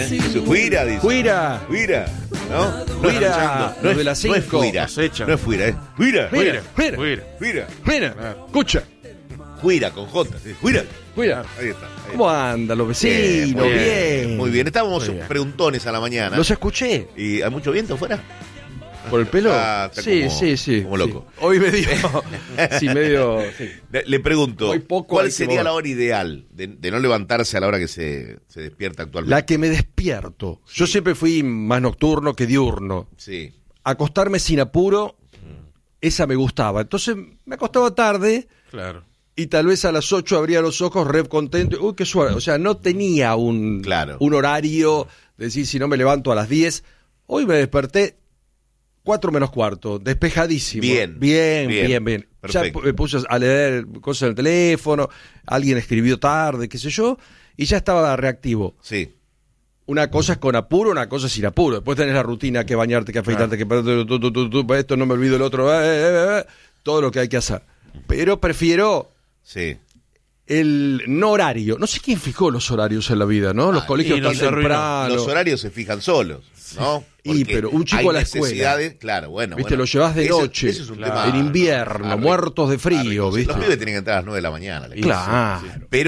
Fuira, dice. Fuira. Fuira. ¿No? Fuira. No Los de las 5. es fuira. Cosecha. No es fuira, es fuira. Fuira. Fuira. Fuira. Fuira. Escucha. Fuira con J. Sí, fuira. Fuira. Ahí está. ¿Cómo andan los vecinos? Bien. Muy bien. Estábamos preguntones a la mañana. Los escuché. ¿Y hay mucho viento afuera? ¿Por el pelo? Está Sí, como- sí. como loco. Sí. Hoy medio. Sí, medio. Sí. Le pregunto, Hoy poco ¿cuál hay que sería mover. la hora ideal de no levantarse a la hora que se despierta actualmente? La que me despierto. Yo siempre fui más nocturno que diurno. Sí. Acostarme sin apuro, esa me gustaba. Entonces me acostaba tarde Claro. y tal vez a las 8 abría los ojos re contento. Uy, qué suave. O sea, no tenía un horario de decir si no me levanto a las 10. Hoy me desperté 4 menos cuarto, despejadísimo. Bien. Ya Perfecto. me puse a leer cosas en el teléfono, alguien escribió tarde, qué sé yo, y ya estaba reactivo. Sí. Una cosa es con apuro, una cosa es sin apuro. Después tenés la rutina, que bañarte, que afeitarte, que para esto no me olvido el otro, todo lo que hay que hacer. Pero prefiero Sí. el no horario. No sé quién fijó los horarios en la vida, ¿no? Los colegios y no tan se arruinó. temprano. Los horarios se fijan solos, ¿no? Y, Porque pero un chico hay a la escuela. necesidades, claro, bueno. ¿Viste? Lo llevás de noche, Eso es un claro, tema en invierno, arreglo- muertos de frío, arreglo. ¿viste? Los pibes tienen que entrar a las 9 de la mañana. Claro. Pero